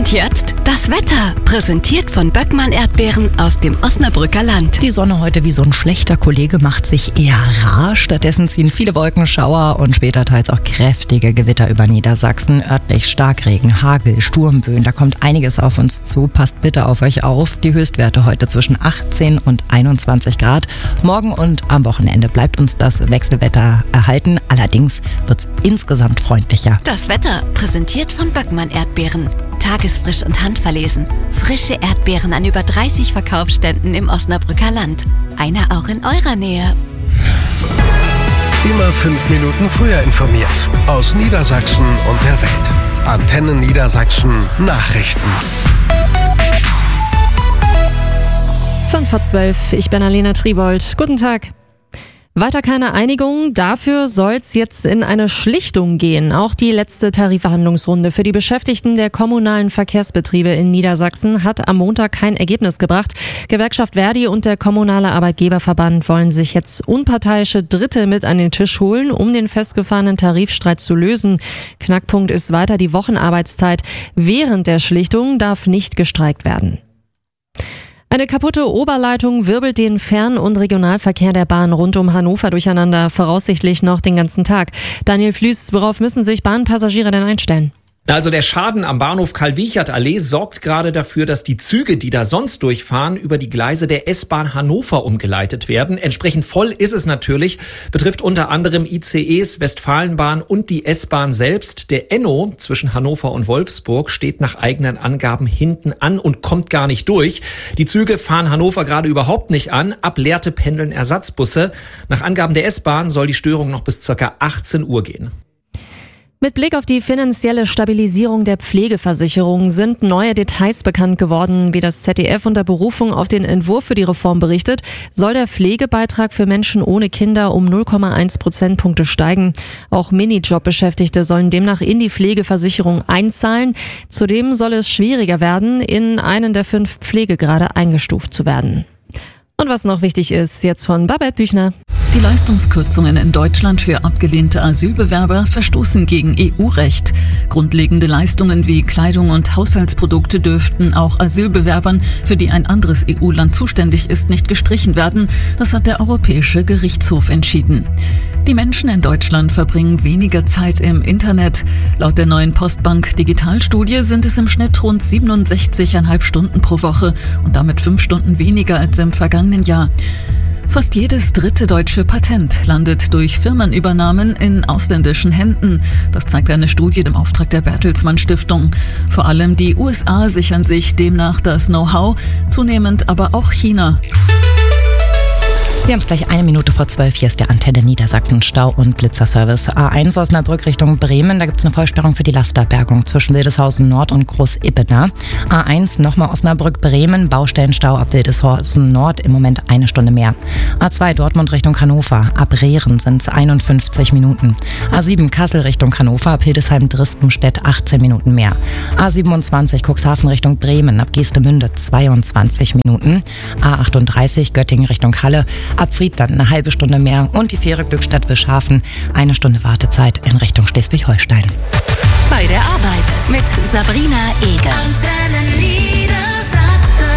Und jetzt das Wetter, präsentiert von Böckmann Erdbeeren aus dem Osnabrücker Land. Die Sonne heute wie so ein schlechter Kollege macht sich eher rar. Stattdessen ziehen viele Wolkenschauer und später teils auch kräftige Gewitter über Niedersachsen. Örtlich Starkregen, Hagel, Sturmböen, da kommt einiges auf uns zu. Passt bitte auf euch auf. Die Höchstwerte heute zwischen 18 und 21 Grad. Morgen und am Wochenende bleibt uns das Wechselwetter erhalten. Allerdings wird es insgesamt freundlicher. Das Wetter, präsentiert von Böckmann Erdbeeren. Tagesfrisch und handverlesen. Frische Erdbeeren an über 30 Verkaufsständen im Osnabrücker Land. Einer auch in eurer Nähe. Immer 5 Minuten früher informiert. Aus Niedersachsen und der Welt. Antenne Niedersachsen Nachrichten. 11:55, ich bin Alena Tribold. Guten Tag. Weiter keine Einigung, dafür soll es jetzt in eine Schlichtung gehen. Auch die letzte Tarifverhandlungsrunde für die Beschäftigten der kommunalen Verkehrsbetriebe in Niedersachsen hat am Montag kein Ergebnis gebracht. Gewerkschaft Verdi und der kommunale Arbeitgeberverband wollen sich jetzt unparteiische Dritte mit an den Tisch holen, um den festgefahrenen Tarifstreit zu lösen. Knackpunkt ist weiter die Wochenarbeitszeit. Während der Schlichtung darf nicht gestreikt werden. Eine kaputte Oberleitung wirbelt den Fern- und Regionalverkehr der Bahn rund um Hannover durcheinander, voraussichtlich noch den ganzen Tag. Daniel Flüß, worauf müssen sich Bahnpassagiere denn einstellen? Also der Schaden am Bahnhof Karl-Wiechert-Allee sorgt gerade dafür, dass die Züge, die da sonst durchfahren, über die Gleise der S-Bahn Hannover umgeleitet werden. Entsprechend voll ist es natürlich, betrifft unter anderem ICEs, Westfalenbahn und die S-Bahn selbst. Der Enno zwischen Hannover und Wolfsburg steht nach eigenen Angaben hinten an und kommt gar nicht durch. Die Züge fahren Hannover gerade überhaupt nicht an. Ab Lehrte pendeln Ersatzbusse. Nach Angaben der S-Bahn soll die Störung noch bis ca. 18 Uhr gehen. Mit Blick auf die finanzielle Stabilisierung der Pflegeversicherung sind neue Details bekannt geworden. Wie das ZDF unter Berufung auf den Entwurf für die Reform berichtet, soll der Pflegebeitrag für Menschen ohne Kinder um 0,1 Prozentpunkte steigen. Auch Minijob-Beschäftigte sollen demnach in die Pflegeversicherung einzahlen. Zudem soll es schwieriger werden, in einen der 5 Pflegegrade eingestuft zu werden. Und was noch wichtig ist, jetzt von Babette Büchner. Die Leistungskürzungen in Deutschland für abgelehnte Asylbewerber verstoßen gegen EU-Recht. Grundlegende Leistungen wie Kleidung und Haushaltsprodukte dürften auch Asylbewerbern, für die ein anderes EU-Land zuständig ist, nicht gestrichen werden. Das hat der Europäische Gerichtshof entschieden. Die Menschen in Deutschland verbringen weniger Zeit im Internet. Laut der neuen Postbank Digitalstudie sind es im Schnitt rund 67,5 Stunden pro Woche und damit 5 Stunden weniger als im vergangenen Jahr. Fast jedes dritte deutsche Patent landet durch Firmenübernahmen in ausländischen Händen. Das zeigt eine Studie im Auftrag der Bertelsmann Stiftung. Vor allem die USA sichern sich demnach das Know-how, zunehmend aber auch China. Wir haben es gleich 1:01. Hier ist der Antenne Niedersachsen Stau- und Blitzerservice. A1 Osnabrück Richtung Bremen, da gibt es eine Vollsperrung für die Lasterbergung zwischen Wildeshausen Nord und Groß-Ippener. A1 nochmal Osnabrück-Bremen, Baustellenstau ab Wildeshausen Nord, im Moment 1 Stunde mehr. A2 Dortmund Richtung Hannover, ab Rehren sind es 51 Minuten. A7 Kassel Richtung Hannover, ab Hildesheim-Drispenstedt 18 Minuten mehr. A27 Cuxhaven Richtung Bremen, ab Geestemünde 22 Minuten. A38 Göttingen Richtung Halle, ab Friedland eine halbe Stunde mehr und die Fähre Glückstadt-Wischhafen 1 Stunde Wartezeit in Richtung Schleswig-Holstein. Bei der Arbeit mit Sabrina Eger. Antenne Niedersachsen.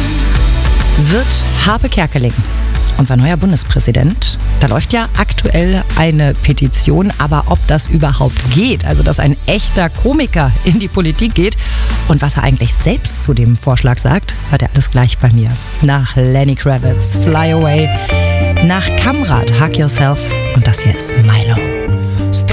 Wird Harpe Kerkeling unser neuer Bundespräsident? Da läuft ja aktuell eine Petition, aber ob das überhaupt geht, also dass ein echter Komiker in die Politik geht und was er eigentlich selbst zu dem Vorschlag sagt, hört er alles gleich bei mir. Nach Lenny Kravitz, Fly Away, nach Kamrat, Hug Yourself und das hier ist Milo.